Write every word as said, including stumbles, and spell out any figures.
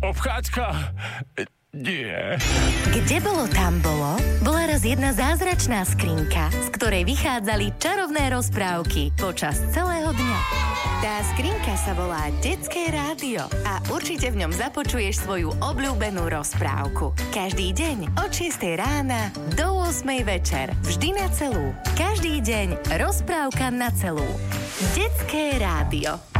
obchádzka? Nie. Kde bolo, tam bolo? Bola raz jedna zázračná skrinka, z ktorej vychádzali čarovné rozprávky počas celého dňa. Tá skrinka sa volá Detské rádio a určite v ňom započuješ svoju obľúbenú rozprávku. Každý deň od šiestej rána do ôsmej večer. Vždy na celú. Každý deň rozprávka na celú. Detské rádio.